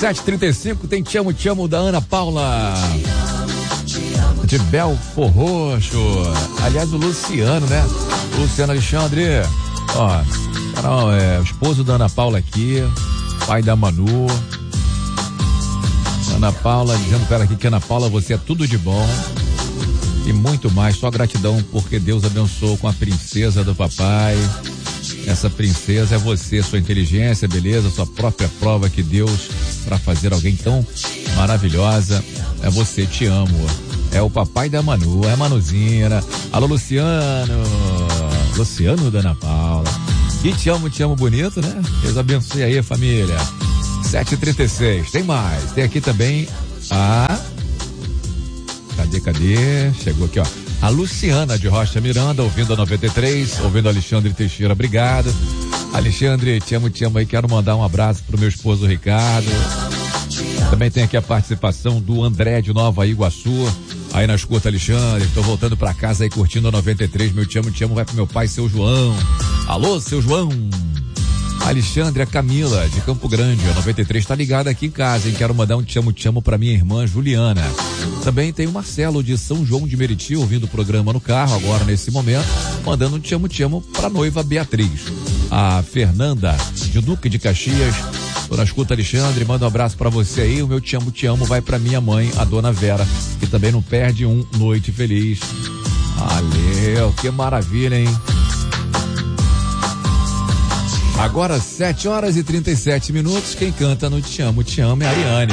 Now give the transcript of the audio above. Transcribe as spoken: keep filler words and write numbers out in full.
sete e trinta e cinco tem Te Amo, Te Amo da Ana Paula. De Belfor Roxo. Aliás, o Luciano, né? O Luciano Alexandre. Ó, não, é, o esposo da Ana Paula aqui, pai da Manu. Ana Paula, dizendo para ela aqui que Ana Paula, você é tudo de bom e muito mais, só gratidão porque Deus abençoou com a princesa do papai. Essa princesa é você, sua inteligência, beleza, sua própria prova que Deus, para fazer alguém tão maravilhosa, é você, te amo. É o papai da Manu, é a Manuzinha, né? Alô, Luciano, Luciano da Ana Paula. E te amo, te amo bonito, né? Deus abençoe aí, família. sete e trinta e seis, tem mais, tem aqui também a... Cadê, cadê? Chegou aqui, ó. A Luciana de Rocha Miranda, ouvindo a noventa e três, ouvindo a Alexandre Teixeira, obrigado. Alexandre, te amo, te amo aí, quero mandar um abraço pro meu esposo Ricardo. Também tem aqui a participação do André de Nova Iguaçu, aí na escuta, Alexandre, tô voltando pra casa aí curtindo a noventa e três, meu te amo, te amo, vai pro meu pai, seu João. Alô, seu João. Alexandre, a Camila de Campo Grande, a noventa e três tá ligada aqui em casa, hein? Quero mandar um te amo, te amo pra minha irmã Juliana. Também tem o Marcelo de São João de Meriti, ouvindo o programa no carro agora nesse momento, mandando um te amo, te amo pra noiva Beatriz. A Fernanda de Duque de Caxias, tô na escuta, Alexandre, manda um abraço pra você aí, o meu te amo, te amo vai pra minha mãe, a dona Vera, que também não perde um Noite Feliz. Valeu, que maravilha, hein? Agora sete horas e trinta e sete minutos, quem canta no Te Amo, Te Amo é a Ariane.